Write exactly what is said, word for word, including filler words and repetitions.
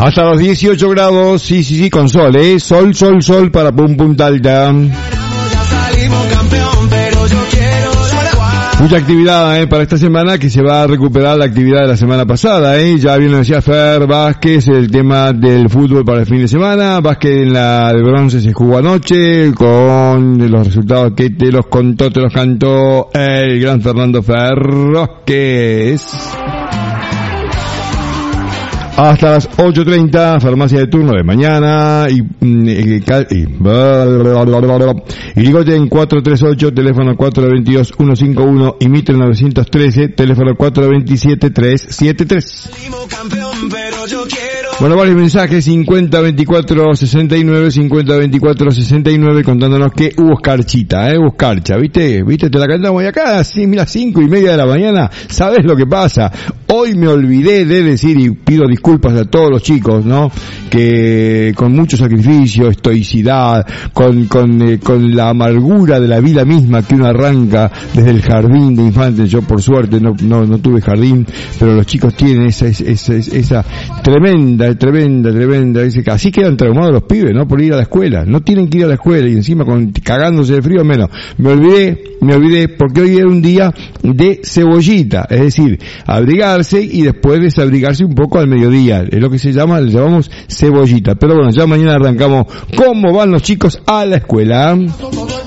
Hasta los dieciocho grados, sí, sí, sí, con sol, eh. Sol, sol, sol para Pum Punta Alta. Mucha actividad eh, para esta semana, que se va a recuperar la actividad de la semana pasada. Eh. Ya bien lo decía Fer Vázquez, el tema del fútbol para el fin de semana. Vázquez en la de bronce se jugó anoche, con los resultados que te los contó, te los cantó el gran Fernando Fer Vázquez. Hasta las ocho treinta, farmacia de turno de mañana y, y, y Irigoyen en cuatro tres ocho, teléfono cuatro dos dos uno cinco uno y Mitre nueve uno tres, teléfono cuatro dos siete tres siete tres. Bueno, varios mensajes, cincuenta veinticuatro sesenta y nueve, cincuenta veinticuatro sesenta y nueve, contándonos que hubo escarchita, eh, hubo escarcha, ¿viste? ¿Viste? Te la cantamos y acá, sí, mira, cinco y media de la mañana, ¿sabes lo que pasa? Hoy me olvidé de decir, y pido disculpas a todos los chicos, ¿no? Que con mucho sacrificio, estoicidad, con, con, eh, con la amargura de la vida misma que uno arranca desde el jardín de infantes. Yo por suerte no, no, no tuve jardín, pero los chicos tienen esa, esa, esa, esa tremenda, tremenda, tremenda, ese, así quedan traumados los pibes, ¿no? Por ir a la escuela. No tienen que ir a la escuela y encima con, cagándose de frío menos. Me olvidé, me olvidé, porque hoy era un día de cebollita, es decir, abrigarse y después desabrigarse un poco al mediodía. Es lo que se llama, le llamamos cebollita. Pero bueno, ya mañana arrancamos. ¿Cómo van los chicos a la escuela?